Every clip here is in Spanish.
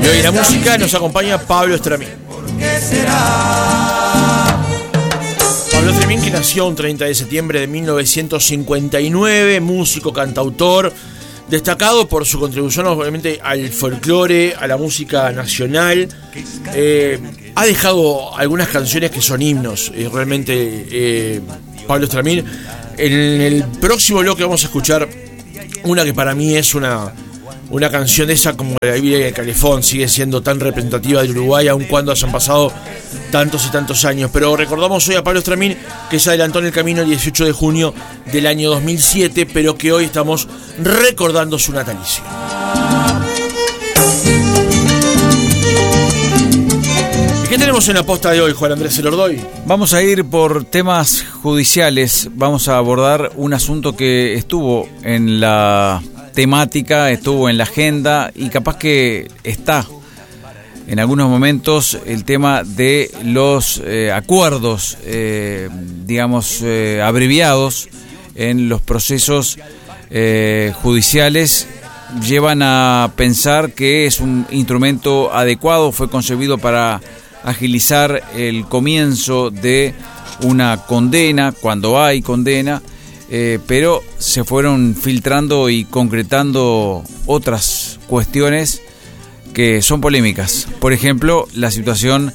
hoy en la música nos acompaña Pablo Estramín. Pablo Estramín, que nació un 30 de septiembre de 1959, músico, cantautor, destacado por su contribución obviamente al folclore, a la música nacional. Ha dejado algunas canciones que son himnos, realmente Pablo Estramín. En el próximo bloque vamos a escuchar una que para mí es una canción de esa, como la Biblia y el Calefón, sigue siendo tan representativa del Uruguay, aun cuando hayan pasado tantos y tantos años. Pero recordamos hoy a Pablo Estramín, que se adelantó en el camino el 18 de junio del año 2007, pero que hoy estamos recordando su natalicio. ¿Qué tenemos en la posta de hoy, Juan Andrés Elordoy? Vamos a ir por temas judiciales. Vamos a abordar un asunto que estuvo en la temática, estuvo en la agenda y capaz que está en algunos momentos el tema de los acuerdos, abreviados en los procesos judiciales. Llevan a pensar que es un instrumento adecuado, fue concebido para agilizar el comienzo de una condena, cuando hay condena, pero se fueron filtrando y concretando otras cuestiones que son polémicas. Por ejemplo, la situación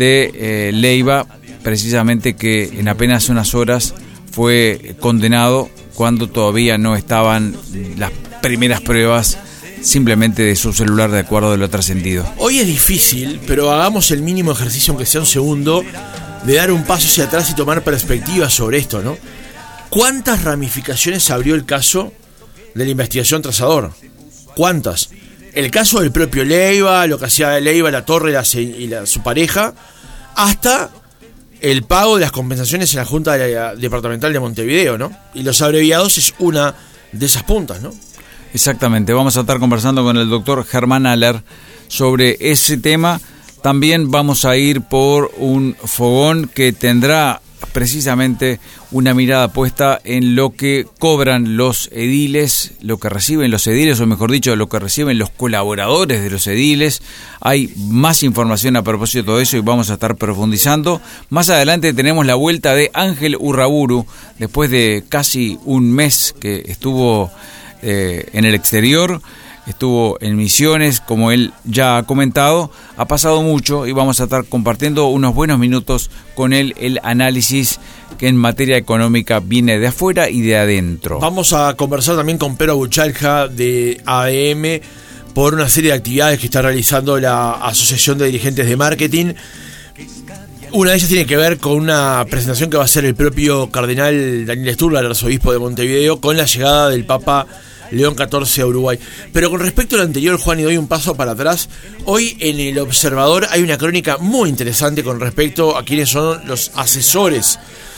de Leiva, precisamente, que en apenas unas horas fue condenado cuando todavía no estaban las primeras pruebas simplemente de su celular, de acuerdo a lo trascendido. Hoy es difícil, pero hagamos el mínimo ejercicio, aunque sea un segundo, de dar un paso hacia atrás y tomar perspectiva sobre esto, ¿no? ¿Cuántas ramificaciones abrió el caso de la investigación Trazador? ¿Cuántas? El caso del propio Leiva, lo que hacía Leiva, La Torre y su pareja, hasta el pago de las compensaciones en la Junta Departamental de Montevideo, ¿no? Y los abreviados es una de esas puntas, ¿no? Exactamente, vamos a estar conversando con el doctor Germán Aller sobre ese tema. También vamos a ir por un fogón que tendrá precisamente una mirada puesta en lo que cobran los ediles, lo que reciben los ediles, o mejor dicho, lo que reciben los colaboradores de los ediles. Hay más información a propósito de eso y vamos a estar profundizando. Más adelante tenemos la vuelta de Ángel Urraburu, después de casi un mes que estuvo en el exterior, estuvo en Misiones, como él ya ha comentado. Ha pasado mucho y vamos a estar compartiendo unos buenos minutos con él, el análisis que en materia económica viene de afuera y de adentro. Vamos a conversar también con Pedro Buchalja de ADM por una serie de actividades que está realizando la Asociación de Dirigentes de Marketing. Una de ellas tiene que ver con una presentación que va a hacer el propio cardenal Daniel Sturla, el arzobispo de Montevideo, con la llegada del Papa León XIV a Uruguay. Pero con respecto a lo anterior, Juan, y doy un paso para atrás, hoy en El Observador hay una crónica muy interesante con respecto a quiénes son los asesores,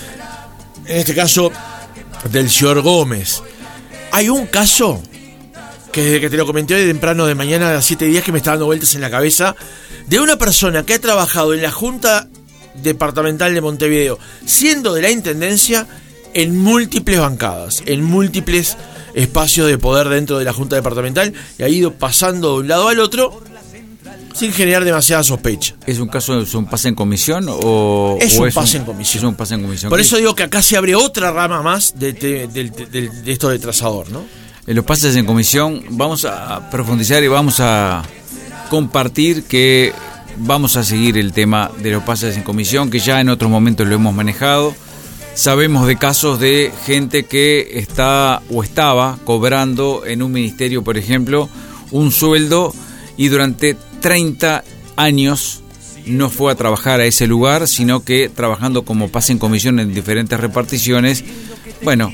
en este caso del señor Gómez. Hay un caso que desde que te lo comenté hoy temprano de mañana a las 7 días que me está dando vueltas en la cabeza, de una persona que ha trabajado en la Junta Departamental de Montevideo, siendo de la Intendencia, en múltiples bancadas, en múltiples espacios de poder dentro de la Junta Departamental, y ha ido pasando de un lado al otro sin generar demasiada sospecha. ¿Es un caso, es un pase en comisión o es un pase en comisión? Es un pase en comisión. Por eso digo que acá se abre otra rama más de esto de Trazador, ¿no? En los pases en comisión vamos a profundizar y vamos a compartir que vamos a seguir el tema de los pases en comisión, que ya en otros momentos lo hemos manejado. Sabemos de casos de gente que está o estaba cobrando en un ministerio, por ejemplo, un sueldo, y durante 30 años no fue a trabajar a ese lugar, sino que trabajando como pase en comisión en diferentes reparticiones. Bueno,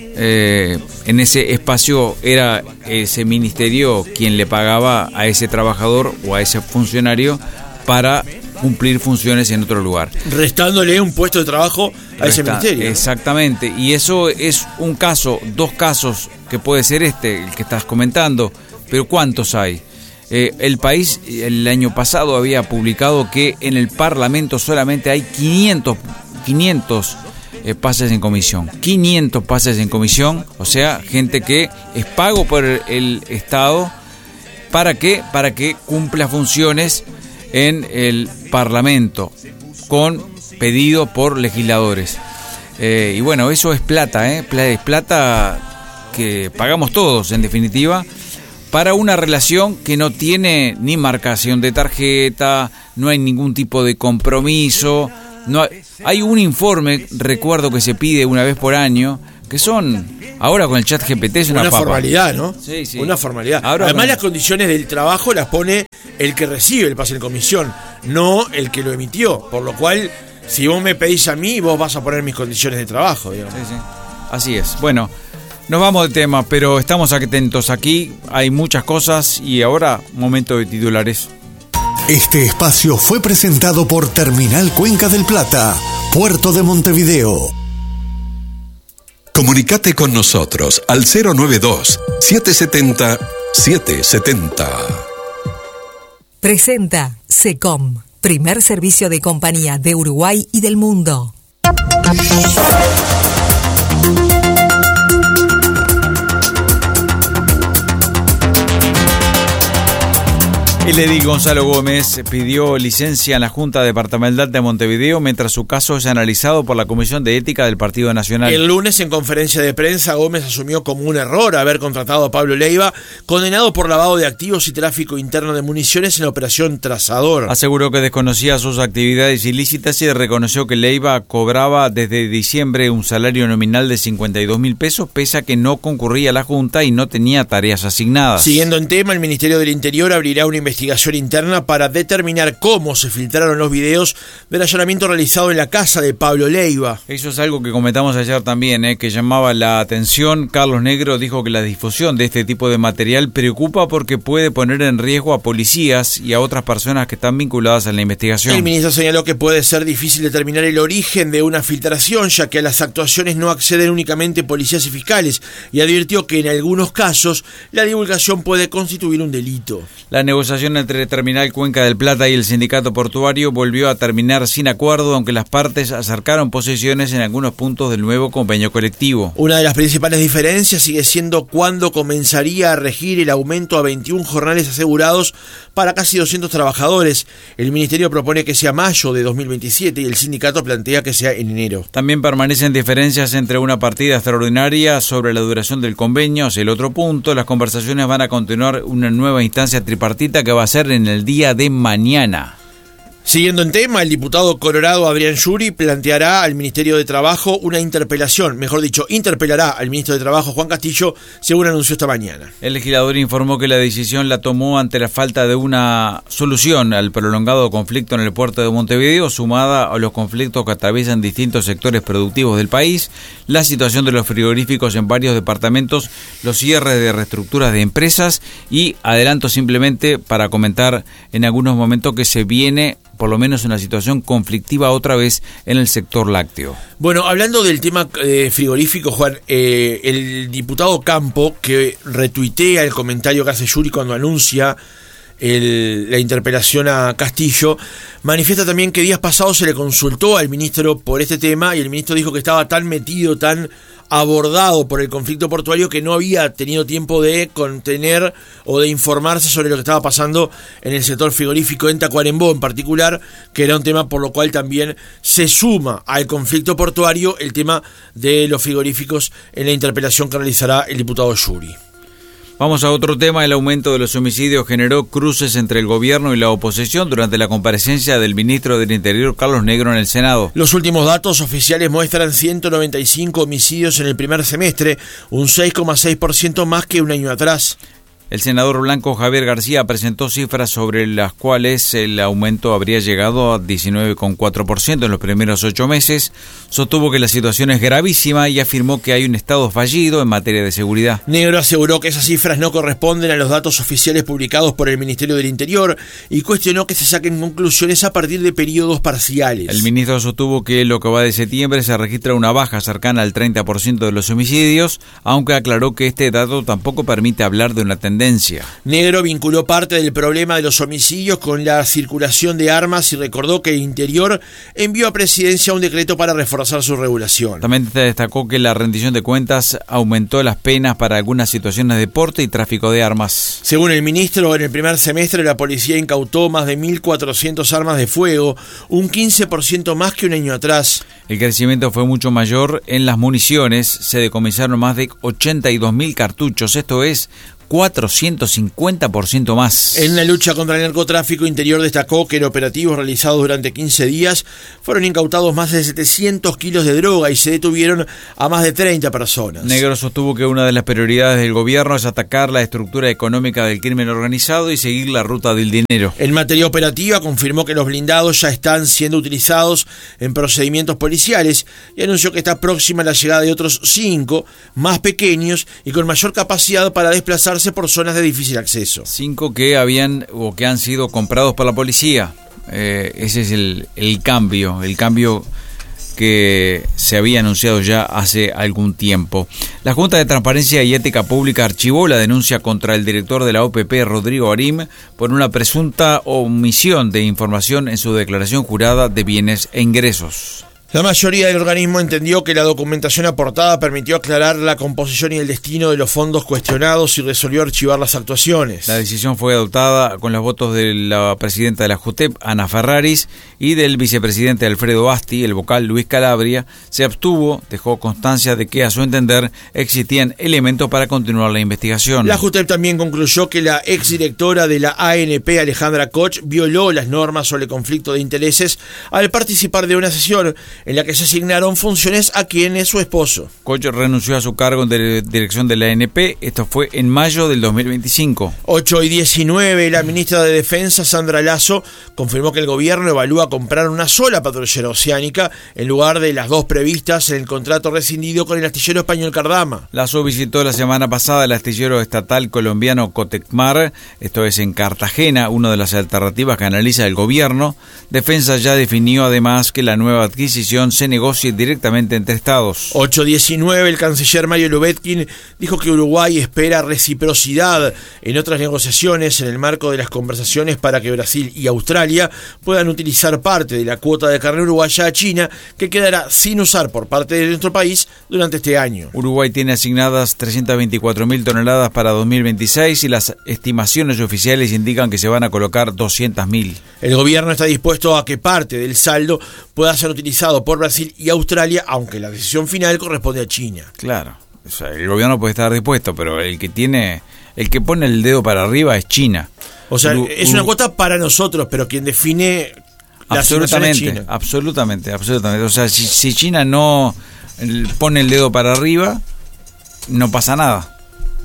en ese espacio era ese ministerio quien le pagaba a ese trabajador o a ese funcionario para cumplir funciones en otro lugar, restándole un puesto de trabajo a ese ministerio. Exactamente, y eso es un caso, dos casos, que puede ser el que estás comentando, pero ¿cuántos hay? El País el año pasado había publicado que en el Parlamento solamente hay 500 pases en comisión. 500 pases en comisión, o sea, gente que es pago por el Estado ¿Para qué? Para que cumpla funciones en el Parlamento, con pedido por legisladores. Y bueno, eso es plata, es plata que pagamos todos, en definitiva, para una relación que no tiene ni marcación de tarjeta, no hay ningún tipo de compromiso, hay un informe, recuerdo, que se pide una vez por año, que son, ahora con el chat GPT es una formalidad, ¿no? Sí, sí. Una formalidad. Ahora, además, las condiciones del trabajo las pone el que recibe el pase en comisión, no el que lo emitió, por lo cual, si vos me pedís a mí, vos vas a poner mis condiciones de trabajo, digamos. Sí, sí. Así es. Bueno, nos vamos de tema, pero estamos atentos aquí, hay muchas cosas y ahora momento de titulares. Este espacio fue presentado por Terminal Cuenca del Plata, Puerto de Montevideo. Comunicate con nosotros al 092-770-770. Presenta SECOM, primer servicio de compañía de Uruguay y del mundo. El edil Gonzalo Gómez pidió licencia en la Junta Departamental de Montevideo mientras su caso es analizado por la Comisión de Ética del Partido Nacional. El lunes, en conferencia de prensa, Gómez asumió como un error haber contratado a Pablo Leiva, condenado por lavado de activos y tráfico interno de municiones en la operación Trazador. Aseguró que desconocía sus actividades ilícitas y reconoció que Leiva cobraba desde diciembre un salario nominal de 52.000 pesos, pese a que no concurría a la Junta y no tenía tareas asignadas. Siguiendo en tema, el Ministerio del Interior abrirá una investigación interna para determinar cómo se filtraron los videos del allanamiento realizado en la casa de Pablo Leiva. Eso es algo que comentamos ayer también, que llamaba la atención. Carlos Negro dijo que la difusión de este tipo de material preocupa porque puede poner en riesgo a policías y a otras personas que están vinculadas a la investigación. El ministro señaló que puede ser difícil determinar el origen de una filtración, ya que a las actuaciones no acceden únicamente policías y fiscales, y advirtió que en algunos casos la divulgación puede constituir un delito. La negociación entre Terminal Cuenca del Plata y el sindicato portuario volvió a terminar sin acuerdo, aunque las partes acercaron posiciones en algunos puntos del nuevo convenio colectivo. Una de las principales diferencias sigue siendo cuándo comenzaría a regir el aumento a 21 jornales asegurados para casi 200 trabajadores. El ministerio propone que sea mayo de 2027 y el sindicato plantea que sea en enero. También permanecen diferencias entre una partida extraordinaria sobre la duración del convenio. Hacia el otro punto, las conversaciones van a continuar una nueva instancia tripartita que va a ser en el día de mañana. Siguiendo en tema, el diputado colorado Adrián Yuri planteará al Ministerio de Trabajo una interpelación, mejor dicho, interpelará al ministro de Trabajo, Juan Castillo, según anunció esta mañana. El legislador informó que la decisión la tomó ante la falta de una solución al prolongado conflicto en el puerto de Montevideo, sumada a los conflictos que atraviesan distintos sectores productivos del país, la situación de los frigoríficos en varios departamentos, los cierres de reestructuras de empresas y adelanto simplemente para comentar en algunos momentos que se viene por lo menos una situación conflictiva otra vez en el sector lácteo. Bueno, hablando del tema frigorífico, Juan, el diputado Campo, que retuitea el comentario que hace Yuri cuando anuncia la interpelación a Castillo, manifiesta también que días pasados se le consultó al ministro por este tema y el ministro dijo que estaba tan metido, tan abordado por el conflicto portuario que no había tenido tiempo de contener o de informarse sobre lo que estaba pasando en el sector frigorífico en Tacuarembó en particular, que era un tema por lo cual también se suma al conflicto portuario el tema de los frigoríficos en la interpelación que realizará el diputado Yuri. Vamos a otro tema. El aumento de los homicidios generó cruces entre el gobierno y la oposición durante la comparecencia del ministro del Interior, Carlos Negro, en el Senado. Los últimos datos oficiales muestran 195 homicidios en el primer semestre, un 6,6% más que un año atrás. El senador blanco Javier García presentó cifras sobre las cuales el aumento habría llegado a 19,4% en los primeros 8 meses. Sostuvo que la situación es gravísima y afirmó que hay un Estado fallido en materia de seguridad. Negro aseguró que esas cifras no corresponden a los datos oficiales publicados por el Ministerio del Interior y cuestionó que se saquen conclusiones a partir de periodos parciales. El ministro sostuvo que lo que va de septiembre se registra una baja cercana al 30% de los homicidios, aunque aclaró que este dato tampoco permite hablar de una tendencia tendencia. Negro vinculó parte del problema de los homicidios con la circulación de armas y recordó que el Interior envió a Presidencia un decreto para reforzar su regulación. También destacó que la rendición de cuentas aumentó las penas para algunas situaciones de porte y tráfico de armas. Según el ministro, en el primer semestre la policía incautó más de 1.400 armas de fuego, un 15% más que un año atrás. El crecimiento fue mucho mayor en las municiones, se decomisaron más de 82.000 cartuchos, esto es 450% más. En la lucha contra el narcotráfico, Interior destacó que en operativos realizados durante 15 días fueron incautados más de 700 kilos de droga y se detuvieron a más de 30 personas. Negro sostuvo que una de las prioridades del gobierno es atacar la estructura económica del crimen organizado y seguir la ruta del dinero. En materia operativa, confirmó que los blindados ya están siendo utilizados en procedimientos policiales y anunció que está próxima la llegada de otros 5 más pequeños y con mayor capacidad para desplazarse por zonas de difícil acceso. 5 que habían o que han sido comprados por la policía. Ese es el cambio que se había anunciado ya hace algún tiempo. La Junta de Transparencia y Ética Pública archivó la denuncia contra el director de la OPP, Rodrigo Arim, por una presunta omisión de información en su declaración jurada de bienes e ingresos. La mayoría del organismo entendió que la documentación aportada permitió aclarar la composición y el destino de los fondos cuestionados y resolvió archivar las actuaciones. La decisión fue adoptada con los votos de la presidenta de la JUTEP, Ana Ferraris, y del vicepresidente Alfredo Asti. El vocal Luis Calabria se abstuvo, dejó constancia de que a su entender existían elementos para continuar la investigación. La JUTEP también concluyó que la exdirectora de la ANP, Alejandra Koch, violó las normas sobre conflicto de intereses al participar de una sesión en la que se asignaron funciones a quien es su esposo. Koch renunció a su cargo en dirección de la ANP, esto fue en mayo del 2025. 8:19, la ministra de Defensa, Sandra Lasso, confirmó que el gobierno evalúa comprar una sola patrullera oceánica en lugar de las 2 previstas en el contrato rescindido con el astillero español Cardama. Lasso visitó la semana pasada el astillero estatal colombiano Cotecmar, esto es en Cartagena, una de las alternativas que analiza el gobierno. Defensa ya definió además que la nueva adquisición se negocie directamente entre estados. 8:19, el canciller Mario Lubetkin dijo que Uruguay espera reciprocidad en otras negociaciones en el marco de las conversaciones para que Brasil y Australia puedan utilizar parte de la cuota de carne uruguaya a China, que quedará sin usar por parte de nuestro país durante este año. Uruguay tiene asignadas 324.000 toneladas para 2026 y las estimaciones oficiales indican que se van a colocar 200.000. El gobierno está dispuesto a que parte del saldo pueda ser utilizado por Brasil y Australia, aunque la decisión final corresponde a China. Claro, o sea, el gobierno puede estar dispuesto, pero el que pone el dedo para arriba es China. O sea, es una cuota para nosotros, pero quien define la absolutamente, es China. Absolutamente. O sea, si China no pone el dedo para arriba, no pasa nada.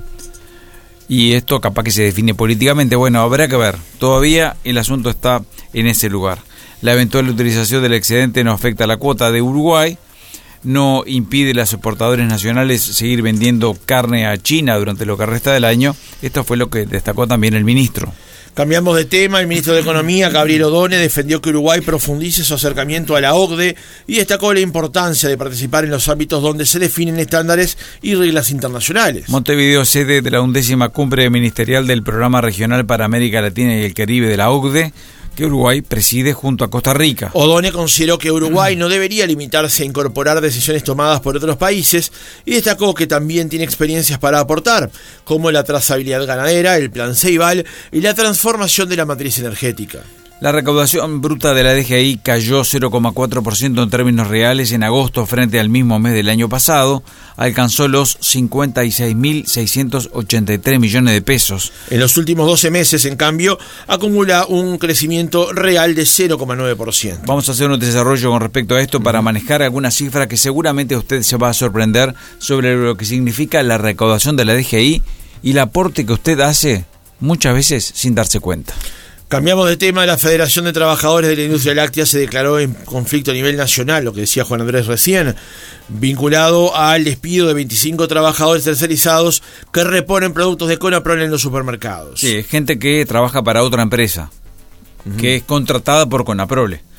Y esto capaz que se define políticamente. Bueno, habrá que ver. Todavía el asunto está en ese lugar. La eventual utilización del excedente no afecta a la cuota de Uruguay, no impide a los exportadores nacionales seguir vendiendo carne a China durante lo que resta del año. Esto fue lo que destacó también el ministro. Cambiamos de tema. El ministro de Economía, Gabriel Odone, defendió que Uruguay profundice su acercamiento a la OCDE y destacó la importancia de participar en los ámbitos donde se definen estándares y reglas internacionales. Montevideo, sede de la 11ª cumbre ministerial del Programa Regional para América Latina y el Caribe de la OCDE, que Uruguay preside junto a Costa Rica. Odone consideró que Uruguay no debería limitarse a incorporar decisiones tomadas por otros países y destacó que también tiene experiencias para aportar, como la trazabilidad ganadera, el plan Ceibal y la transformación de la matriz energética. La recaudación bruta de la DGI cayó 0,4% en términos reales en agosto frente al mismo mes del año pasado, alcanzó los 56.683 millones de pesos. En los últimos 12 meses, en cambio, acumula un crecimiento real de 0,9%. Vamos a hacer un desarrollo con respecto a esto para manejar algunas cifras que seguramente usted se va a sorprender sobre lo que significa la recaudación de la DGI y el aporte que usted hace muchas veces sin darse cuenta. Cambiamos de tema. La Federación de Trabajadores de la Industria Láctea se declaró en conflicto a nivel nacional, lo que decía Juan Andrés recién, vinculado al despido de 25 trabajadores tercerizados que reponen productos de Conaprol en los supermercados. Sí, gente que trabaja para otra empresa, que es contratada por Conaprole.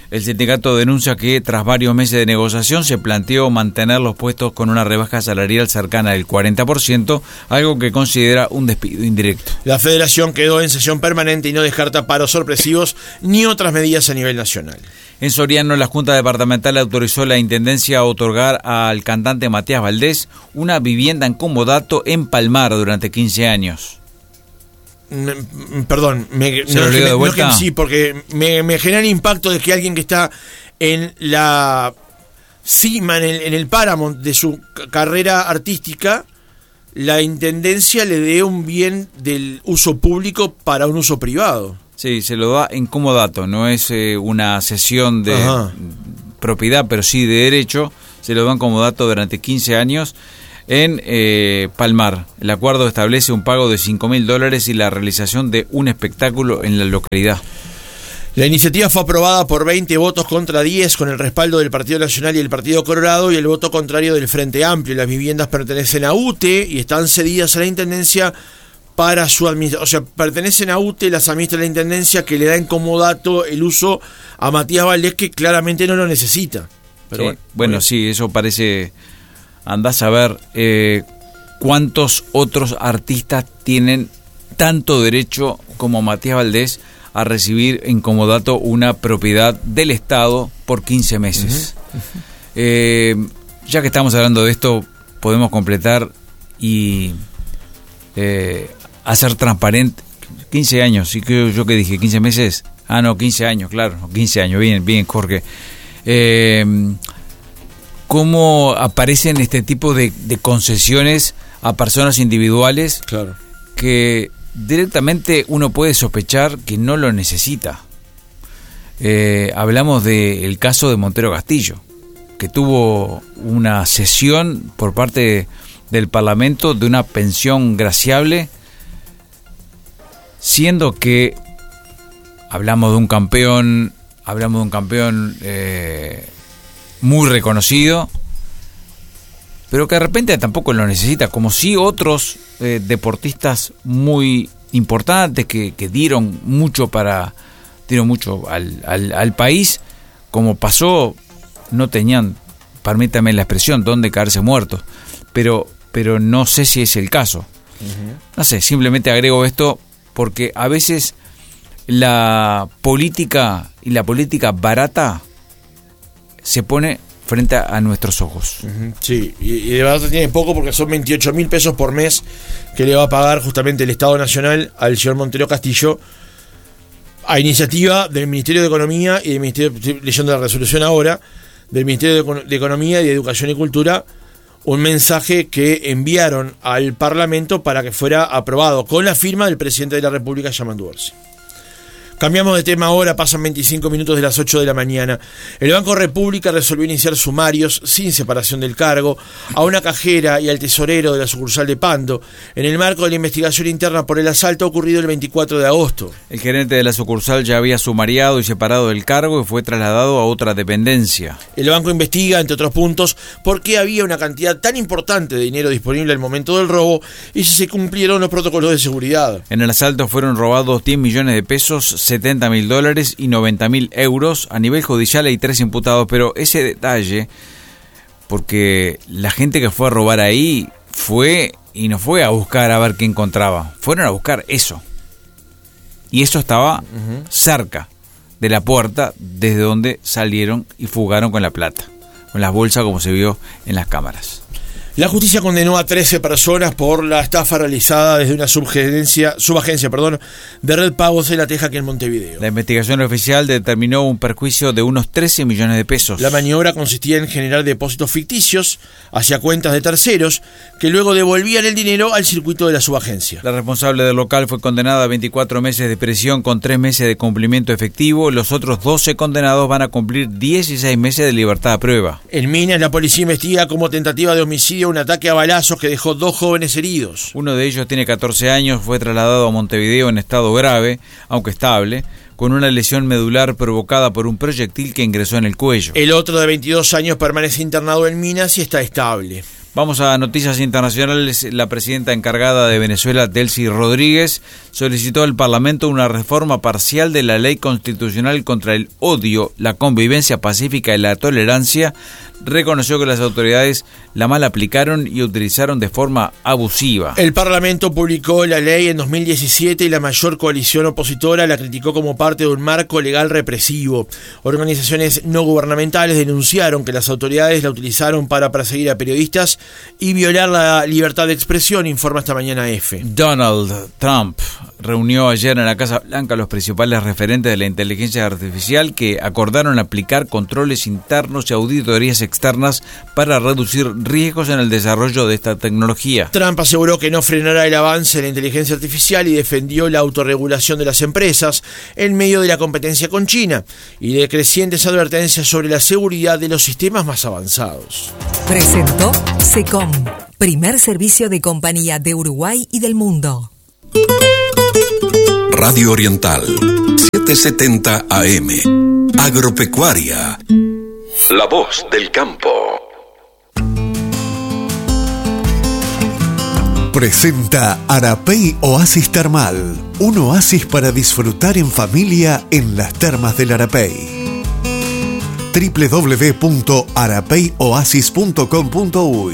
El sindicato denuncia que tras varios meses de negociación se planteó mantener los puestos con una rebaja salarial cercana del 40%, algo que considera un despido indirecto. La federación quedó en sesión permanente y no descarta paros sorpresivos ni otras medidas a nivel nacional. En Soriano, la Junta Departamental autorizó a la Intendencia a otorgar al cantante Matías Valdés una vivienda en comodato en Palmar durante 15 años. Perdón, sí, porque me genera el impacto de que alguien que está en la cima, en el páramo de su carrera artística, la intendencia le dé un bien del uso público para un uso privado. Sí, se lo da en comodato, no es una cesión de propiedad, pero sí de derecho, se lo da en comodato durante 15 años. En Palmar, el acuerdo establece un pago de $5.000 y la realización de un espectáculo en la localidad. La iniciativa fue aprobada por 20 votos contra 10 con el respaldo del Partido Nacional y el Partido Colorado y el voto contrario del Frente Amplio. Las viviendas pertenecen a UTE y están cedidas a la Intendencia para su administración. O sea, pertenecen a UTE, las administra la Intendencia, que le da en comodato el uso a Matías Valdés, que claramente no lo necesita. Pero sí, bueno, sí, eso parece... Andás a ver cuántos otros artistas tienen tanto derecho como Matías Valdés a recibir en comodato una propiedad del Estado por 15 meses. Ya que estamos hablando de esto, podemos completar y hacer transparente 15 años, ¿sí? Yo que dije 15 meses. 15 años, claro, 15 años, bien, Jorge. ¿Cómo aparecen este tipo de concesiones a personas individuales? Claro. Que directamente uno puede sospechar que no lo necesita? Hablamos del caso de Montero Castillo, que tuvo una cesión por parte del Parlamento de una pensión graciable, siendo que hablamos de un campeón muy reconocido, pero que de repente tampoco lo necesita, como si otros deportistas muy importantes que dieron mucho al país, como pasó, no tenían, permítame la expresión, dónde caerse muertos, pero no sé si es el caso. No sé, simplemente agrego esto porque a veces la política y la política barata se pone frente a nuestros ojos. Sí, y de verdad tiene poco porque son 28.000 pesos por mes que le va a pagar justamente el Estado Nacional al señor Montero Castillo, a iniciativa del Ministerio de Economía y del Ministerio, estoy leyendo la resolución ahora, del Ministerio de Economía y de Educación y Cultura, un mensaje que enviaron al Parlamento para que fuera aprobado con la firma del presidente de la República, Yamandu Orsi. Cambiamos de tema ahora, pasan 25 minutos de las 8 de la mañana. El Banco República resolvió iniciar sumarios sin separación del cargo a una cajera y al tesorero de la sucursal de Pando en el marco de la investigación interna por el asalto ocurrido el 24 de agosto. El gerente de la sucursal ya había sumariado y separado del cargo y fue trasladado a otra dependencia. El banco investiga, entre otros puntos, por qué había una cantidad tan importante de dinero disponible al momento del robo y si se cumplieron los protocolos de seguridad. En el asalto fueron robados 10 millones de pesos, $70.000 y 90.000 euros. A nivel judicial hay 3 imputados, pero ese detalle, porque la gente que fue a robar ahí fue y no fue a buscar a ver qué encontraba, fueron a buscar eso. Y eso estaba cerca de la puerta desde donde salieron y fugaron con la plata, con las bolsas como se vio en las cámaras. La justicia condenó a 13 personas por la estafa realizada desde una subagencia de Red Pagos de La Teja, aquí en Montevideo. La investigación oficial determinó un perjuicio de unos 13 millones de pesos. La maniobra consistía en generar depósitos ficticios hacia cuentas de terceros que luego devolvían el dinero al circuito de la subagencia. La responsable del local fue condenada a 24 meses de prisión con 3 meses de cumplimiento efectivo. Los otros 12 condenados van a cumplir 16 meses de libertad a prueba. En Minas, la policía investiga como tentativa de homicidio un ataque a balazos que dejó 2 jóvenes heridos. Uno de ellos tiene 14 años, fue trasladado a Montevideo en estado grave, aunque estable, con una lesión medular provocada por un proyectil que ingresó en el cuello. El otro de 22 años permanece internado en Minas y está estable. Vamos a noticias internacionales. La presidenta encargada de Venezuela, Delcy Rodríguez, solicitó al Parlamento una reforma parcial de la ley constitucional contra el odio, la convivencia pacífica y la tolerancia. Reconoció que las autoridades la mal aplicaron y utilizaron de forma abusiva. El Parlamento publicó la ley en 2017 y la mayor coalición opositora la criticó como parte de un marco legal represivo. Organizaciones no gubernamentales denunciaron que las autoridades la utilizaron para perseguir a periodistas y violar la libertad de expresión, informa esta mañana EFE. Donald Trump reunió ayer en la Casa Blanca a los principales referentes de la inteligencia artificial que acordaron aplicar controles internos y auditorías externas para reducir riesgos en el desarrollo de esta tecnología. Trump aseguró que no frenará el avance de la inteligencia artificial y defendió la autorregulación de las empresas en medio de la competencia con China y de crecientes advertencias sobre la seguridad de los sistemas más avanzados. Presentó SECOM, primer servicio de compañía de Uruguay y del mundo. Radio Oriental, 770 AM. Agropecuaria. La voz del campo. Presenta Arapey Oasis Termal, un oasis para disfrutar en familia en las termas del Arapey. www.arapeyoasis.com.uy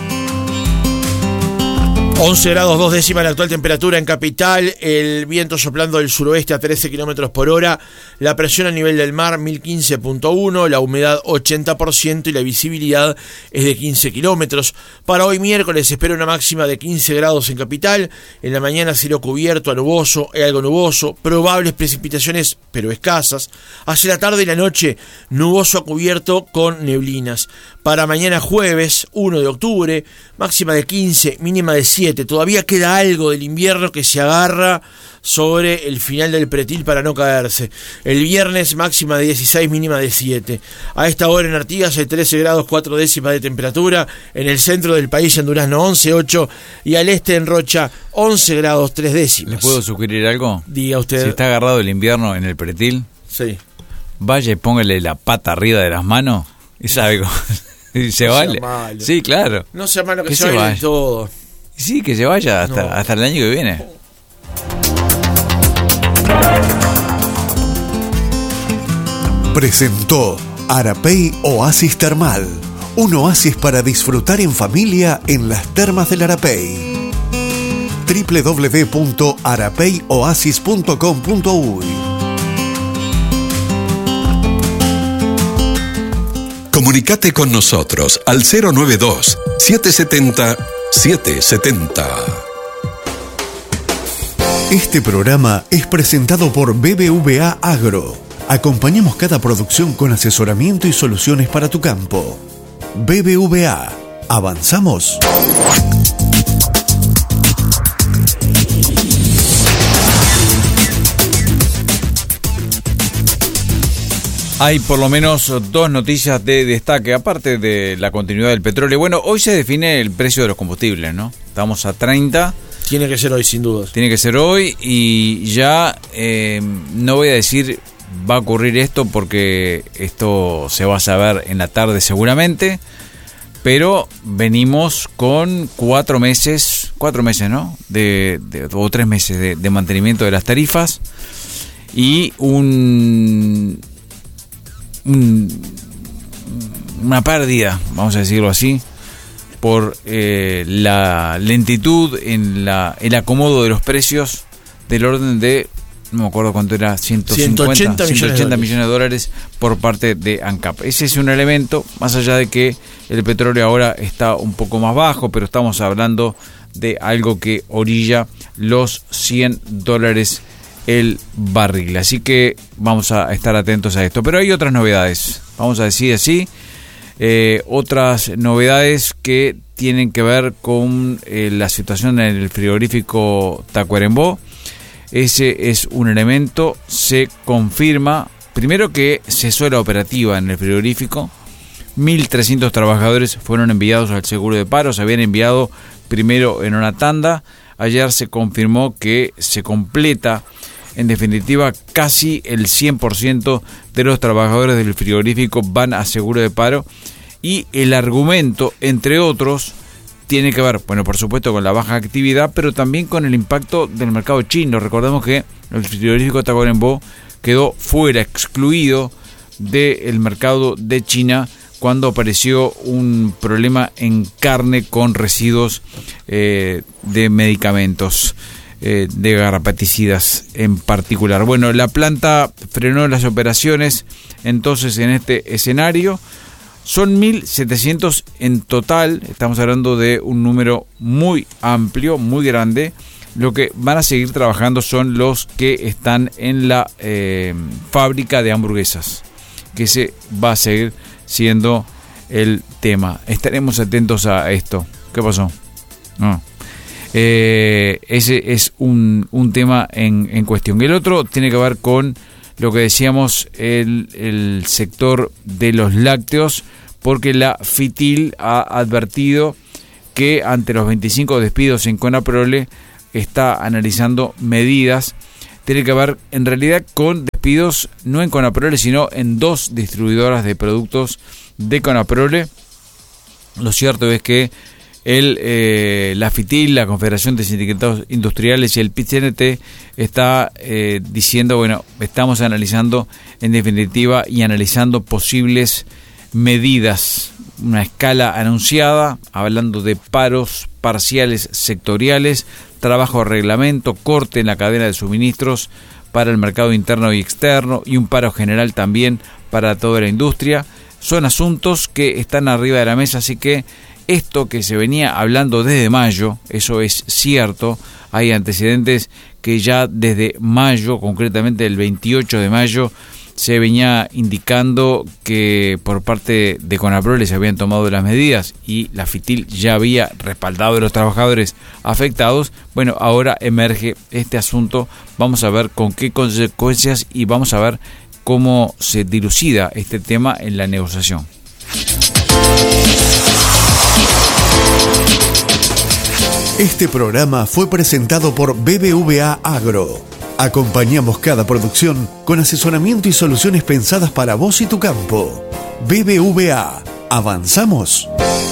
11 grados 2 décimas la actual temperatura en Capital, el viento soplando del suroeste a 13 kilómetros por hora, la presión a nivel del mar 1015.1, la humedad 80% y la visibilidad es de 15 kilómetros. Para hoy miércoles se espera una máxima de 15 grados en Capital, en la mañana cielo cubierto a nuboso, algo nuboso, probables precipitaciones pero escasas, hacia la tarde y la noche nuboso a cubierto con neblinas. Para mañana jueves 1 de octubre, máxima de 15, mínima de 7. Todavía queda algo del invierno que se agarra sobre el final del pretil para no caerse. El viernes máxima de 16, mínima de 7. A esta hora en Artigas hay 13 grados 4 décimas de temperatura. En el centro del país, en Durazno 11,8 y al este en Rocha 11 grados 3 décimas. ¿Le puedo sugerir algo? Diga usted. Si está agarrado el invierno en el pretil, sí, vaya y póngale la pata arriba de las manos y sabe cómo. Y se no vale. sea malo. Sí, claro. No sea malo que Que se se vaya vaya. de todo. Sí, que se vaya hasta el año que viene. Presentó Arapey Oasis Termal, un oasis para disfrutar en familia en las termas del Arapey. www.arapeyoasis.com.uy Comunicate con nosotros al 092-770-770. Este programa es presentado por BBVA Agro. Acompañamos cada producción con asesoramiento y soluciones para tu campo. BBVA. ¿Avanzamos? Hay por lo menos dos noticias de destaque, aparte de la continuidad del petróleo. Bueno, hoy se define el precio de los combustibles, ¿no? Estamos a 30. Tiene que ser hoy, sin dudas. Tiene que ser hoy y ya no voy a decir va a ocurrir esto porque esto se va a saber en la tarde seguramente, pero venimos con 4 meses, ¿no? O 3 meses de mantenimiento de las tarifas y una pérdida, vamos a decirlo así, por la lentitud en el acomodo de los precios del orden de, no me acuerdo cuánto era, 180 millones de dólares por parte de ANCAP. Ese es un elemento, más allá de que el petróleo ahora está un poco más bajo, pero estamos hablando de algo que orilla los $100 el barril. Así que vamos a estar atentos a esto. Pero hay otras novedades, vamos a decir así, otras novedades que tienen que ver con la situación en el frigorífico Tacuarembó. Ese es un elemento, se confirma, primero que cesó la operativa en el frigorífico, 1.300 trabajadores fueron enviados al seguro de paro, se habían enviado primero en una tanda, ayer se confirmó que se completa, en definitiva, casi el 100% de los trabajadores del frigorífico van a seguro de paro y el argumento, entre otros, tiene que ver, bueno, por supuesto con la baja actividad, pero también con el impacto del mercado chino. Recordemos que el frigorífico Tacuarembó quedó fuera, excluido del mercado de China cuando apareció un problema en carne con residuos de medicamentos, de garrapaticidas en particular. Bueno, la planta frenó las operaciones entonces en este escenario. Son 1.700 en total, estamos hablando de un número muy amplio, muy grande. Lo que van a seguir trabajando son los que están en la fábrica de hamburguesas, que ese va a seguir siendo el tema. Estaremos atentos a esto. ¿Qué pasó? No. Ese es un tema en cuestión. El otro tiene que ver con lo que decíamos, el sector de los lácteos, porque la FITIL ha advertido que ante los 25 despidos en Conaprole está analizando medidas. Tiene que ver en realidad con despidos no en Conaprole, sino en 2 distribuidoras de productos de Conaprole. Lo cierto es que la FITIL, la Confederación de Sindicatos Industriales, y el PIT-CNT está diciendo, bueno, estamos analizando en definitiva y analizando posibles medidas, una escala anunciada, hablando de paros parciales sectoriales, trabajo a reglamento, corte en la cadena de suministros para el mercado interno y externo y un paro general también para toda la industria. Son asuntos que están arriba de la mesa, así que esto que se venía hablando desde mayo, eso es cierto, hay antecedentes que ya desde mayo, concretamente el 28 de mayo, se venía indicando que por parte de Conaprole se habían tomado las medidas y la FITIL ya había respaldado a los trabajadores afectados. Bueno, ahora emerge este asunto, vamos a ver con qué consecuencias y vamos a ver cómo se dilucida este tema en la negociación. Este programa fue presentado por BBVA Agro. Acompañamos cada producción con asesoramiento y soluciones pensadas para vos y tu campo. BBVA. ¿Avanzamos?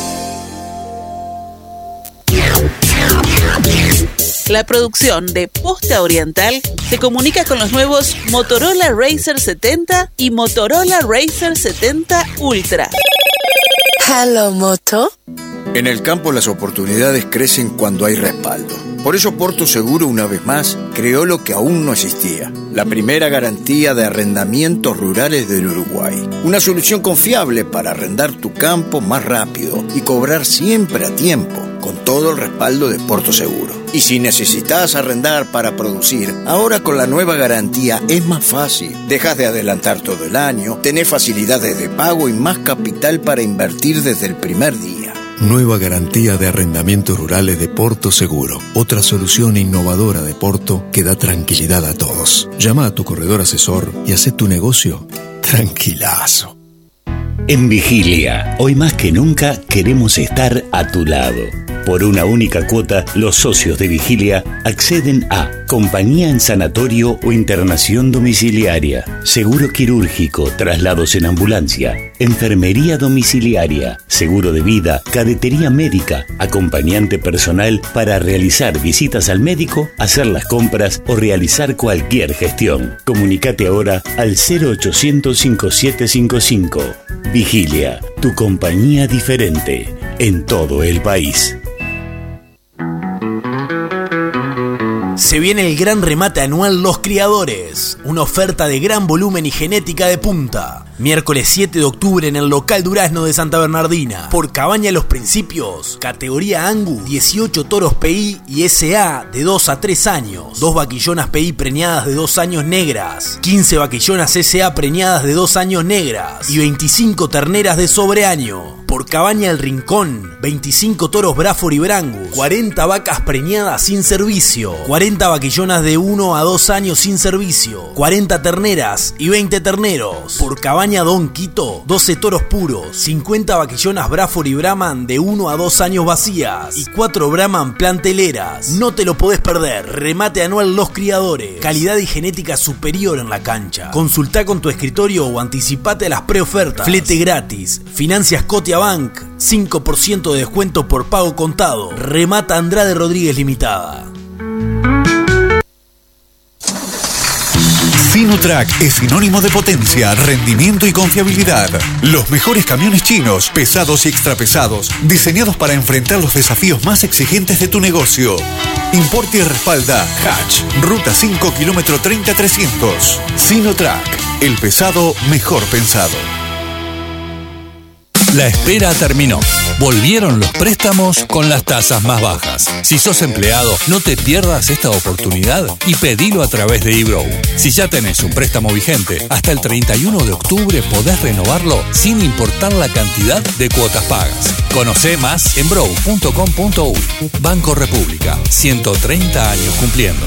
La producción de Posta Oriental se comunica con los nuevos Motorola Razr 70 y Motorola Razr 70 Ultra. Hello, Moto. En el campo las oportunidades crecen cuando hay respaldo. Por eso Porto Seguro, una vez más, creó lo que aún no existía: la primera garantía de arrendamientos rurales del Uruguay. Una solución confiable para arrendar tu campo más rápido y cobrar siempre a tiempo, con todo el respaldo de Porto Seguro. Y si necesitas arrendar para producir, ahora con la nueva garantía es más fácil. Dejas de adelantar todo el año, tenés facilidades de pago y más capital para invertir desde el primer día. Nueva garantía de arrendamientos rurales de Porto Seguro. Otra solución innovadora de Porto que da tranquilidad a todos. Llama a tu corredor asesor y haz tu negocio tranquilazo. En Vigilia, hoy más que nunca queremos estar a tu lado. Por una única cuota, los socios de Vigilia acceden a compañía en sanatorio o internación domiciliaria, seguro quirúrgico, traslados en ambulancia, enfermería domiciliaria, seguro de vida, cadetería médica, acompañante personal para realizar visitas al médico, hacer las compras o realizar cualquier gestión. Comunicate ahora al 0800 5755. Vigilia, tu compañía diferente en todo el país. Se viene el gran remate anual Los Criadores, una oferta de gran volumen y genética de punta. Miércoles 7 de octubre en el local Durazno de Santa Bernardina. Por Cabaña Los Principios, categoría Angus, 18 toros PI y SA de 2 a 3 años. 2 vaquillonas PI preñadas de 2 años negras. 15 vaquillonas SA preñadas de 2 años negras. Y 25 terneras de sobreaño. Por Cabaña El Rincón, 25 toros Braford y Brangus. 40 vacas preñadas sin servicio. 40 vaquillonas de 1 a 2 años sin servicio. 40 terneras y 20 terneros. Por Cabaña Don Quito, 12 toros puros, 50 vaquillonas Braford y Brahman de 1 a 2 años vacías y 4 Brahman planteleras. No te lo podés perder. Remate anual Los Criadores. Calidad y genética superior en la cancha. Consultá con tu escritorio o anticipate a las preofertas. Flete gratis. Financia Scotia CaixaBank, 5% de descuento por pago contado. Remata Andrade Rodríguez Limitada. Sinotrack es sinónimo de potencia, rendimiento y confiabilidad. Los mejores camiones chinos, pesados y extrapesados, diseñados para enfrentar los desafíos más exigentes de tu negocio. Importa y respalda Hatch, Ruta 5, kilómetro 30-300. Sinotrack, el pesado mejor pensado. La espera terminó. Volvieron los préstamos con las tasas más bajas. Si sos empleado, no te pierdas esta oportunidad y pedilo a través de eBrow. Si ya tenés un préstamo vigente, hasta el 31 de octubre podés renovarlo sin importar la cantidad de cuotas pagas. Conocé más en brow.com.uy. Banco República, 130 años cumpliendo.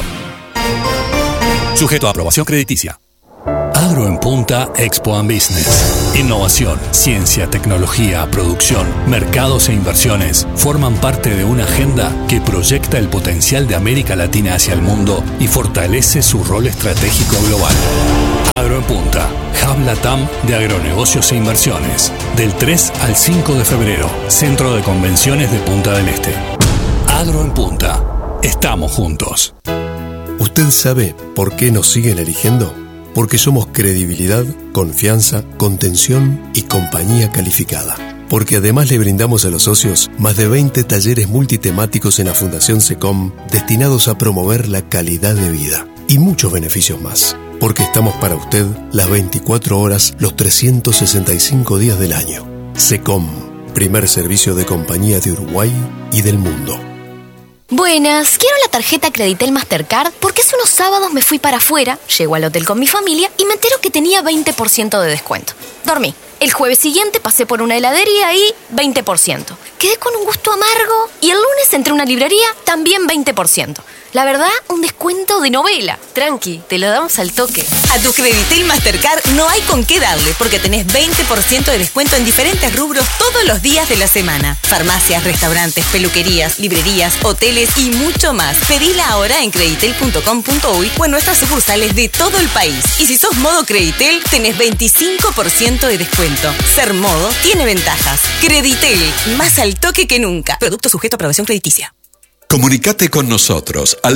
Sujeto a aprobación crediticia. Agro en Punta Expo and Business. Innovación, ciencia, tecnología, producción, mercados e inversiones forman parte de una agenda que proyecta el potencial de América Latina hacia el mundo y fortalece su rol estratégico global. Agro en Punta, Hub Latam de agronegocios e inversiones. Del 3 al 5 de febrero, Centro de Convenciones de Punta del Este. Agro en Punta. Estamos juntos. ¿Usted sabe por qué nos siguen eligiendo? Porque somos credibilidad, confianza, contención y compañía calificada. Porque además le brindamos a los socios más de 20 talleres multitemáticos en la Fundación SECOM destinados a promover la calidad de vida y muchos beneficios más. Porque estamos para usted las 24 horas, los 365 días del año. SECOM, primer servicio de compañía de Uruguay y del mundo. Buenas, quiero la tarjeta Creditel Mastercard porque hace unos sábados me fui para afuera, llego al hotel con mi familia y me entero que tenía 20% de descuento. Dormí. El jueves siguiente pasé por una heladería y 20%. Quedé con un gusto amargo y el lunes entré a una librería, también 20%. La verdad, un descuento de novela. Tranqui, te lo damos al toque. A tu Creditel Mastercard no hay con qué darle porque tenés 20% de descuento en diferentes rubros todos los días de la semana. Farmacias, restaurantes, peluquerías, librerías, hoteles y mucho más. Pedila ahora en creditel.com.uy o en nuestras sucursales de todo el país. Y si sos modo Creditel, tenés 25% de descuento. Ser modo tiene ventajas. Creditel, más al toque que nunca. Producto sujeto a aprobación crediticia. Comunicate con nosotros al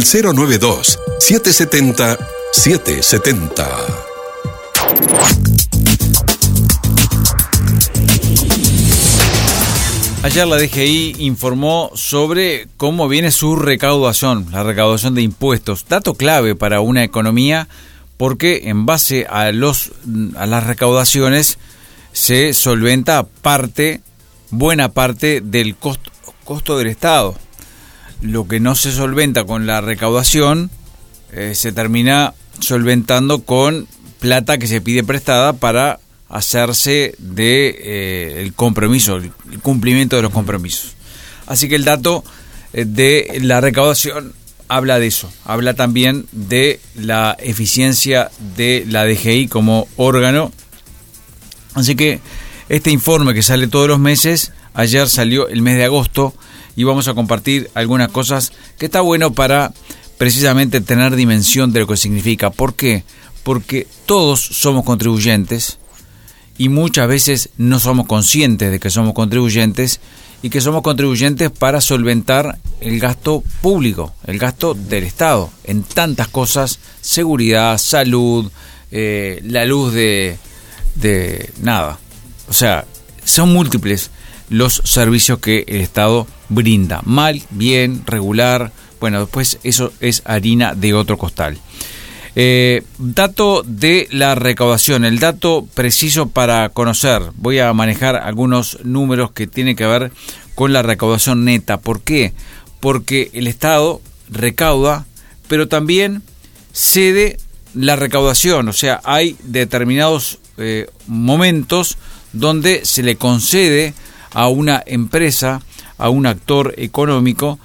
092-770-770. Ayer la DGI informó sobre cómo viene su recaudación, la recaudación de impuestos. Dato clave para una economía porque en base a las recaudaciones se solventa buena parte del costo del Estado. Lo que no se solventa con la recaudación se termina solventando con plata que se pide prestada para hacerse de el compromiso, el cumplimiento de los compromisos. Así que el dato de la recaudación habla de eso, habla también de la eficiencia de la DGI como órgano. Así que este informe que sale todos los meses, ayer salió el mes de agosto, y vamos a compartir algunas cosas que está bueno para precisamente tener dimensión de lo que significa. ¿Por qué? Porque todos somos contribuyentes y muchas veces no somos conscientes de que somos contribuyentes y que somos contribuyentes para solventar el gasto público, el gasto del Estado, en tantas cosas: seguridad, salud, la luz de nada. O sea, son múltiples los servicios que el Estado brinda, mal, bien, regular. Bueno, después eso es harina de otro costal. Dato de la recaudación, el dato preciso para conocer. Voy a manejar algunos números que tienen que ver con la recaudación neta. ¿Por qué? Porque el Estado recauda, pero también cede la recaudación. O sea, hay determinados momentos donde se le concede a una empresa, a un actor económico,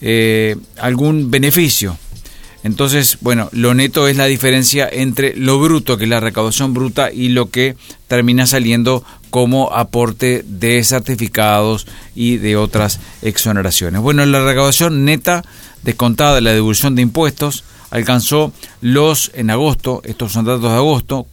algún beneficio. Entonces, bueno, lo neto es la diferencia entre lo bruto, que es la recaudación bruta, y lo que termina saliendo como aporte de certificados y de otras exoneraciones. Bueno, la recaudación neta, descontada de la devolución de impuestos, alcanzó en agosto, estos son datos de agosto,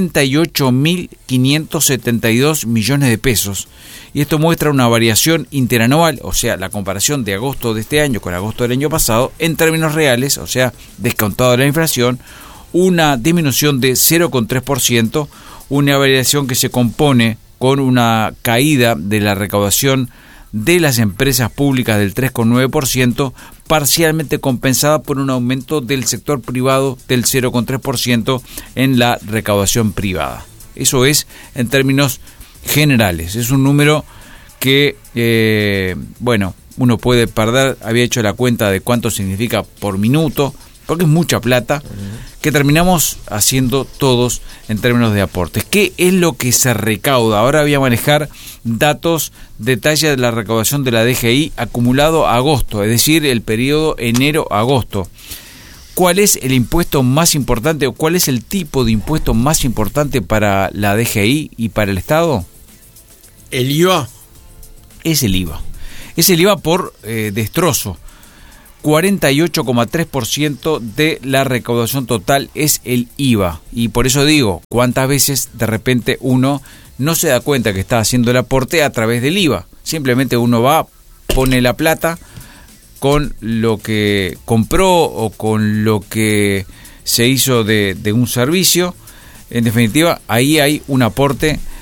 48.572 millones de pesos. Y esto muestra una variación interanual, o sea, la comparación de agosto de este año con agosto del año pasado, en términos reales, o sea, descontado de la inflación, una disminución de 0,3%, una variación que se compone con una caída de la recaudación de las empresas públicas del 3,9%, parcialmente compensada por un aumento del sector privado del 0,3% en la recaudación privada. Eso es en términos generales. Es un número que, uno puede perder. Había hecho la cuenta de cuánto significa por minuto, porque es mucha plata, que terminamos haciendo todos en términos de aportes. ¿Qué es lo que se recauda? Ahora voy a manejar detalles de la recaudación de la DGI acumulado a agosto, es decir, el periodo enero-agosto. ¿Cuál es el impuesto más importante o cuál es el tipo de impuesto más importante para la DGI y para el Estado? ¿El IVA? Es el IVA. Es el IVA por destrozo. 48,3% de la recaudación total es el IVA. Y por eso digo, ¿cuántas veces de repente uno no se da cuenta que está haciendo el aporte a través del IVA? Simplemente uno va, pone la plata con lo que compró o con lo que se hizo de un servicio. En definitiva, ahí hay un aporte